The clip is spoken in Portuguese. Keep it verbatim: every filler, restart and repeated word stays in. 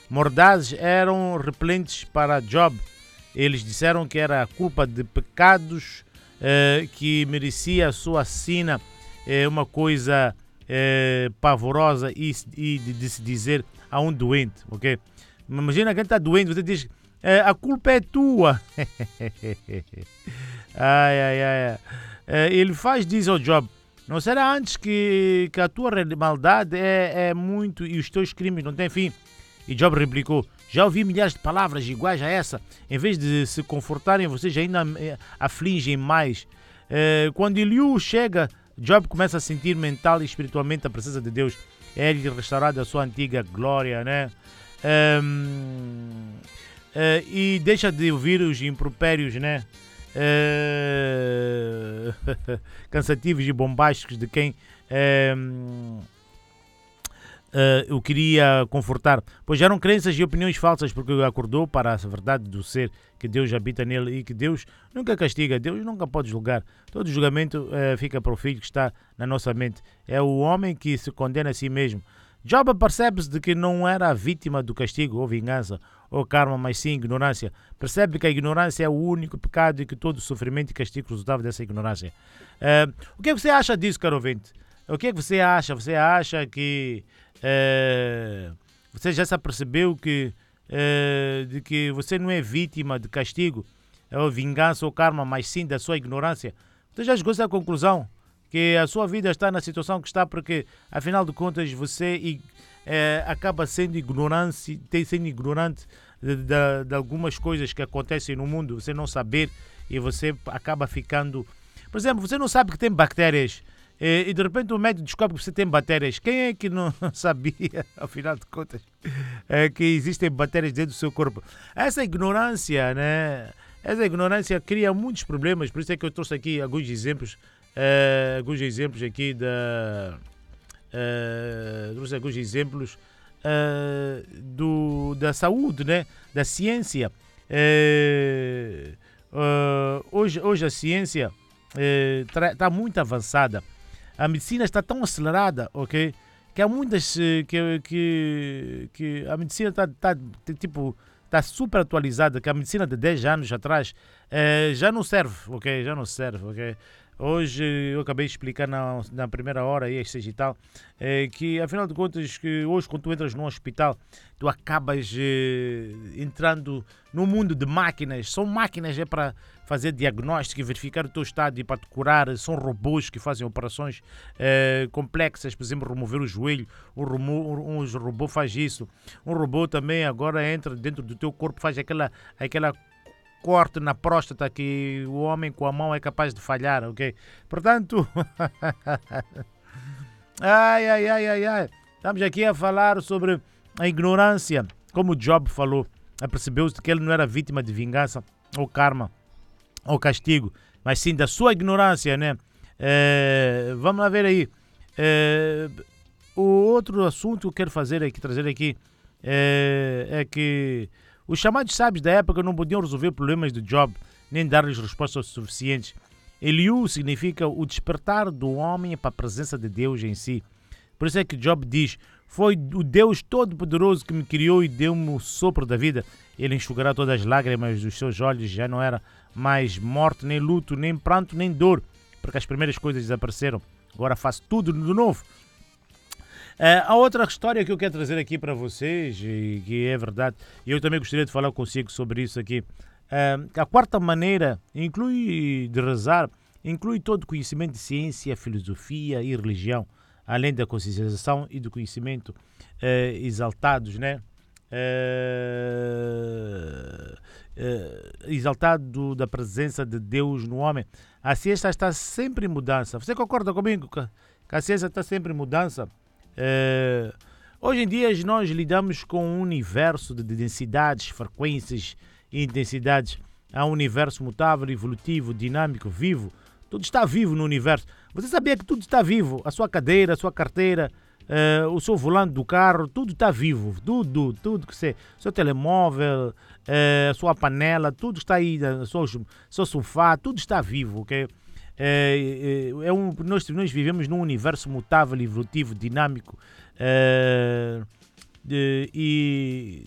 mordazes eram repelentes para Job. Eles disseram que era a culpa de pecados eh, que merecia a sua sina, é uma coisa eh, pavorosa e, e de, de se dizer a um doente, ok? Imagina quem está doente, você diz, eh, a culpa é tua. ai, ai, ai. Eh, ele faz disso ao Job. Não será antes que, que a tua maldade é, é muito e os teus crimes não têm fim? E Job replicou, já ouvi milhares de palavras iguais a essa. Em vez de se confortarem, vocês ainda afligem mais. Eh, quando Eliú chega, Job começa a sentir mental e espiritualmente a presença de Deus. É ele restaurado a sua antiga glória, né? Um, uh, e deixa de ouvir os impropérios, né? Uh, cansativos e bombásticos de quem uh, uh, o queria confortar, pois eram crenças e opiniões falsas, porque acordou para a verdade do ser, que Deus habita nele e que Deus nunca castiga, Deus nunca pode julgar. Todo julgamento uh, fica para o filho que está na nossa mente. É o homem que se condena a si mesmo. Job percebe-se de que não era a vítima do castigo ou vingança ou karma, mas sim ignorância. Percebe que a ignorância é o único pecado e que todo sofrimento e castigo resultava dessa ignorância. Uh, o que, é que você acha disso, caro ouvinte? O que, é que você acha? Você acha que uh, você já se apercebeu que, uh, de que você não é vítima de castigo ou vingança ou karma, mas sim da sua ignorância? Você já chegou a essa conclusão? Que a sua vida está na situação que está porque, afinal de contas, você é, acaba sendo ignorante, tem sendo ignorante de, de, de algumas coisas que acontecem no mundo, você não saber, e você acaba ficando... Por exemplo, você não sabe que tem bactérias e, e de repente o médico descobre que você tem bactérias. Quem é que não sabia, afinal de contas, é, que existem bactérias dentro do seu corpo? Essa ignorância, né? Essa ignorância cria muitos problemas, por isso é que eu trouxe aqui alguns exemplos Uh, alguns exemplos aqui da uh, alguns exemplos uh, do, da saúde, né? Da ciência. Uh, uh, hoje, hoje a ciência está uh, muito avançada, a medicina está tão acelerada, ok? Que há muitas que, que, que a medicina está tá, tipo está super atualizada, que a medicina de dez anos atrás uh, já não serve, ok? Já não serve, ok? Hoje eu acabei de explicar na, na primeira hora e seja e tal, é, que afinal de contas que hoje quando tu entras num hospital tu acabas é, entrando no mundo de máquinas. São máquinas é, para fazer diagnóstico e verificar o teu estado e para te curar. São robôs que fazem operações é, complexas, por exemplo, remover o joelho. Um robô, um robô faz isso. Um robô também agora entra dentro do teu corpo, faz aquela, aquela corte na próstata que o homem com a mão é capaz de falhar, ok? Portanto, ai, ai, ai, ai, ai, estamos aqui a falar sobre a ignorância, como Job falou, percebeu-se que ele não era vítima de vingança ou karma ou castigo, mas sim da sua ignorância, né? É, vamos lá ver aí. É, o outro assunto que eu quero fazer aqui, trazer aqui, é, é que os chamados sábios da época não podiam resolver problemas de Job, nem dar-lhes respostas suficientes. Eliú significa o despertar do homem para a presença de Deus em si. Por isso é que Job diz, foi o Deus Todo-Poderoso que me criou e deu-me o sopro da vida. Ele enxugará todas as lágrimas dos seus olhos, já não era mais morte, nem luto, nem pranto, nem dor, porque as primeiras coisas desapareceram. Agora faço tudo de novo. Uh, a outra história que eu quero trazer aqui para vocês, e que é verdade, e eu também gostaria de falar consigo sobre isso aqui, uh, a quarta maneira inclui de rezar, inclui todo o conhecimento de ciência, filosofia e religião, além da consciencialização e do conhecimento uh, exaltados, né? Uh, uh, exaltado da presença de Deus no homem. A ciência está sempre em mudança. Você concorda comigo que a ciência está sempre em mudança? Uh, hoje em dia nós lidamos com um universo de densidades, frequências e intensidades. Há um universo mutável, evolutivo, dinâmico, vivo. Tudo está vivo no universo. Você sabia que tudo está vivo? A sua cadeira, a sua carteira, uh, o seu volante do carro, tudo está vivo. Tudo, tudo que você... Seu telemóvel, uh, a sua panela, tudo está aí, o seu, seu sofá, tudo está vivo, ok? É, é um, nós, nós vivemos num universo mutável, evolutivo, dinâmico é, de, e